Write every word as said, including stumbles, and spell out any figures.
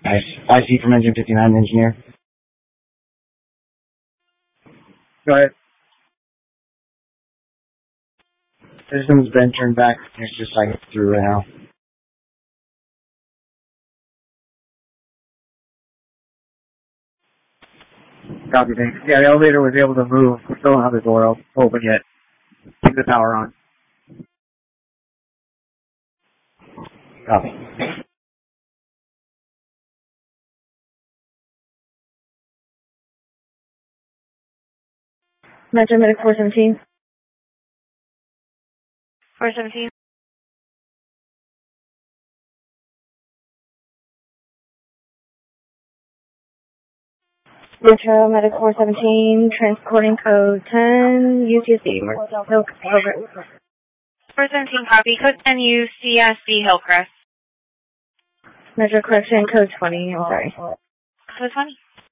I, I see from engine fifty-nine, engineer. Go ahead. System's been turned back. It's just like through right now. Copy, thanks. Yeah, the elevator was able to move. We still don't have the door open yet. Keep the power on. Copy. Metro Medic four seventeen. four seventeen. Metro Medic four seventeen, transporting code ten, U C S D, Hillcrest. four seventeen copy, code ten U C S D Hillcrest. Metro correction, code twenty, I'm sorry. Code twenty.